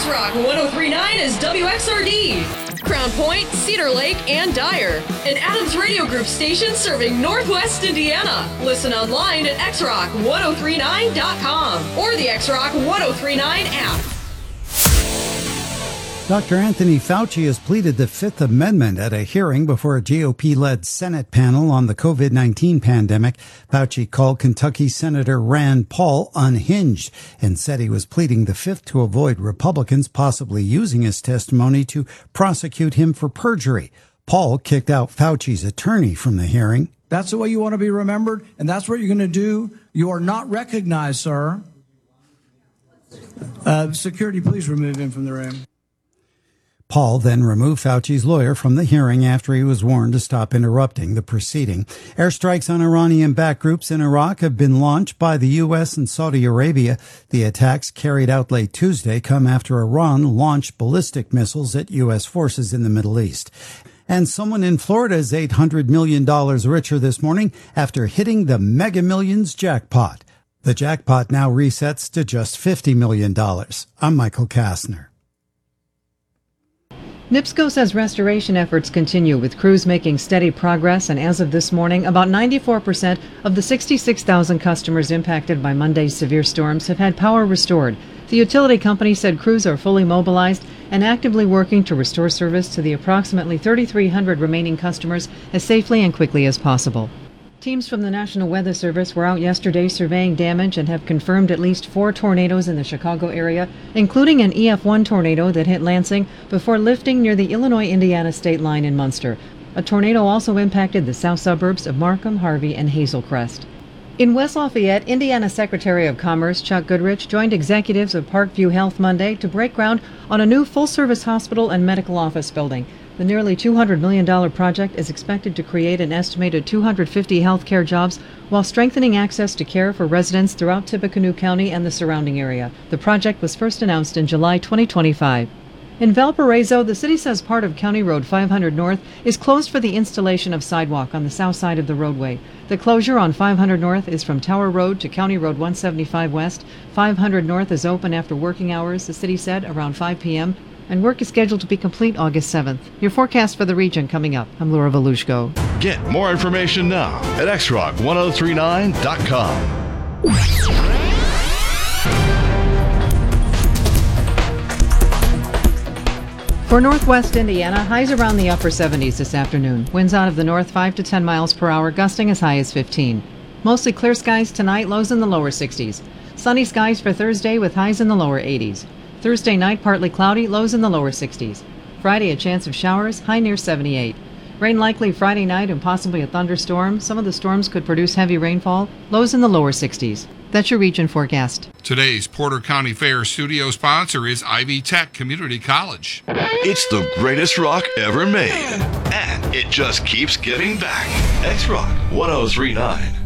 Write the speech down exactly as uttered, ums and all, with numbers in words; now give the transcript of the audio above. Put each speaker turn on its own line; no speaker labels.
X-Rock one oh three point nine is W X R D. Crown Point, Cedar Lake, and Dyer. An Adams Radio Group station serving Northwest Indiana. Listen online at x rock ten thirty-nine dot com or the X-Rock ten thirty-nine app.
Doctor Anthony Fauci has pleaded the Fifth Amendment at a hearing before a G O P-led Senate panel on the covid nineteen pandemic. Fauci called Kentucky Senator Rand Paul unhinged and said he was pleading the Fifth to avoid Republicans possibly using his testimony to prosecute him for perjury. Paul kicked out Fauci's attorney from the hearing.
That's the way you want to be remembered, and that's what you're going to do. You are not recognized, sir. Uh, security, please remove him from the room.
Paul then removed Fauci's lawyer from the hearing after he was warned to stop interrupting the proceeding. Airstrikes on Iranian-backed groups in Iraq have been launched by the U S and Saudi Arabia. The attacks carried out late Tuesday come after Iran launched ballistic missiles at U S forces in the Middle East. And someone in Florida is eight hundred million dollars richer this morning after hitting the Mega Millions jackpot. The jackpot now resets to just fifty million dollars. I'm Michael Kastner.
NIPSCO says restoration efforts continue, with crews making steady progress, and as of this morning, about ninety-four percent of the sixty-six thousand customers impacted by Monday's severe storms have had power restored. The utility company said crews are fully mobilized and actively working to restore service to the approximately thirty-three hundred remaining customers as safely and quickly as possible. Teams from the National Weather Service were out yesterday surveying damage and have confirmed at least four tornadoes in the Chicago area, including an E F one tornado that hit Lansing before lifting near the Illinois-Indiana state line in Munster. A tornado also impacted the south suburbs of Markham, Harvey, and Hazel Crest. In West Lafayette, Indiana Secretary of Commerce Chuck Goodrich joined executives of Parkview Health Monday to break ground on a new full-service hospital and medical office building. The nearly two hundred million dollars project is expected to create an estimated two hundred fifty healthcare jobs while strengthening access to care for residents throughout Tippecanoe County and the surrounding area. The project was first announced in July twenty twenty-five. In Valparaiso, the city says part of County Road five hundred North is closed for the installation of sidewalk on the south side of the roadway. The closure on five hundred North is from Tower Road to County Road one seventy-five West. five hundred North is open after working hours, the city said, around five p.m., and work is scheduled to be complete August seventh. Your forecast for the region coming up. I'm Laura Volushko.
Get more information now at x rock ten thirty-nine dot com.
For Northwest Indiana, highs around the upper seventies this afternoon. Winds out of the north five to ten miles per hour, gusting as high as fifteen. Mostly clear skies tonight, lows in the lower sixties. Sunny skies for Thursday with highs in the lower eighties. Thursday night, partly cloudy, lows in the lower sixties. Friday, a chance of showers, high near seventy-eight. Rain likely Friday night and possibly a thunderstorm. Some of the storms could produce heavy rainfall, lows in the lower sixties. That's your region forecast.
Today's Porter County Fair studio sponsor is Ivy Tech Community College.
It's the greatest rock ever made, and it just keeps getting back. X-Rock ten thirty-nine.